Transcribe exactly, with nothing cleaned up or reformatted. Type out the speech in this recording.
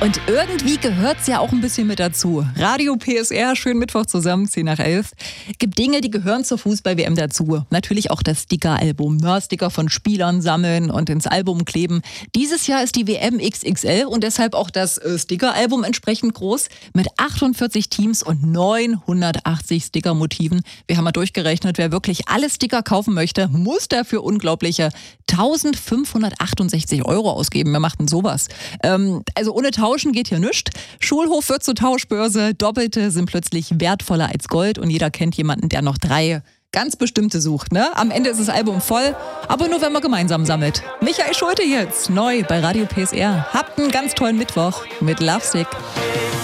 Und irgendwie gehört's ja auch ein bisschen mit dazu. Radio P S R, schönen Mittwoch zusammen, zehn nach elf. Gibt Dinge, die gehören zur Fußball-W M dazu. Natürlich auch das Sticker-Album. Ne? Sticker von Spielern sammeln und ins Album kleben. Dieses Jahr ist die W M X X L und deshalb auch das äh, Sticker-Album entsprechend groß. Mit achtundvierzig Teams und neunhundertachtzig Sticker-Motiven. Wir haben mal durchgerechnet, wer wirklich alle Sticker kaufen möchte, muss dafür unglaubliche eintausendfünfhundertachtundsechzig Euro ausgeben. Wer macht denn sowas? Ähm, also ohne Tauschen geht hier nichts. Schulhof wird zur Tauschbörse. Doppelte sind plötzlich wertvoller als Gold und jeder kennt jemanden, der noch drei ganz bestimmte sucht. Ne? Am Ende ist das Album voll, aber nur wenn man gemeinsam sammelt. Michael Schulte jetzt, neu bei Radio P S R. Habt einen ganz tollen Mittwoch mit Lovesick.